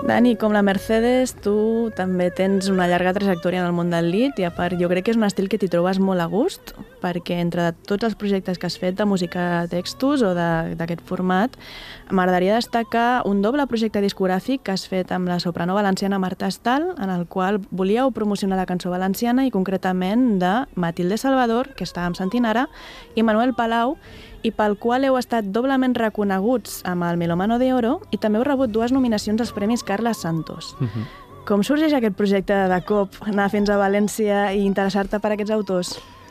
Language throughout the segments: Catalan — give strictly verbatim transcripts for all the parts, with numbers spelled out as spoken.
Dani, com la Mercedes, tu també tens una llarga trajectòria en el món del lead i a part jo crec que és un estil que t'hi trobes molt a gust, perquè entre tots els projectes que has fet de música textos o d'aquest format, m'agradaria destacar un doble projecte discogràfic que has fet amb la soprano valenciana Marta Estal, en el qual volíeu promocionar la cançó valenciana i concretament de Matilde Salvador, que estàvem sentint ara, i Manuel Palau, i pel qual heu estat doblement reconeguts amb el Melomano de Oro i també heu rebut dues nominacions als Premis Carles Santos. Uh-huh. Com sorgeix aquest projecte de cop, anar fins a València i interessar-te per aquests autors?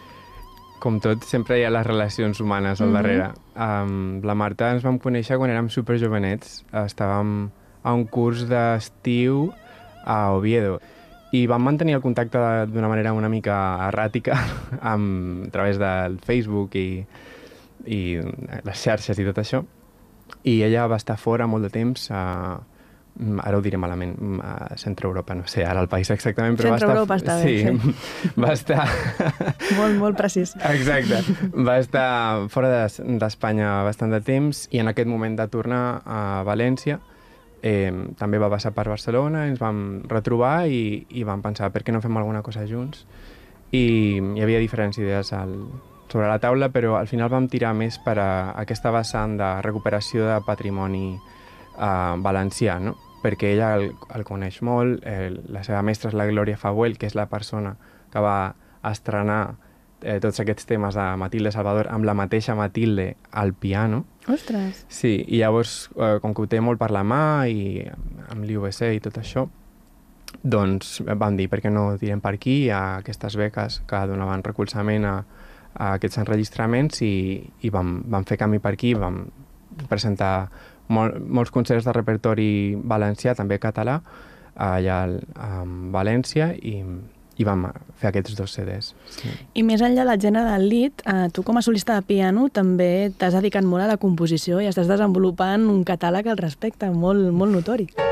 Com tot, sempre hi ha les relacions humanes al uh-huh. darrere. Um, la Marta ens vam conèixer quan érem superjovenets. Estàvem a un curs d'estiu a Oviedo i vam mantenir el contacte d'una manera una mica erràtica amb, a través del Facebook i i les xarxes i tot això, i ella va estar fora molt de temps a, ara ho diré malament, a Centre Europa, no sé ara el país exactament, però Centre va estar... Europa està bé, sí. sí. Va estar... molt, molt precís. Exacte. Va estar fora d'Espanya bastant de temps i en aquest moment de tornar a València eh, també va passar per Barcelona, ens vam retrobar i, i vam pensar per què no fem alguna cosa junts, i hi havia diferents idees al sobre la taula, però al final vam tirar més per a aquesta vessant de recuperació de patrimoni eh, valencià, no? Perquè ella el, el coneix molt, el, la seva mestra és la Glòria Fabuel, que és la persona que va estrenar eh, tots aquests temes de Matilde Salvador amb la mateixa Matilde al piano. Ostres! Sí, i llavors, eh, com que ho té molt per la mà i amb l'I U S C i tot això, doncs vam dir, per què no tirem per aquí, hi ha aquestes beques que donaven recolzament a a aquests enregistraments i, i vam, vam fer camí per aquí, vam presentar mol, molts concerts de repertori valencià, també català, allà a València i, i vam fer aquests dos C Ds. Sí. I més enllà del gènere del lead, eh, tu com a solista de piano també t'has dedicat molt a la composició i estàs desenvolupant un catàleg al respecte, molt, molt notori.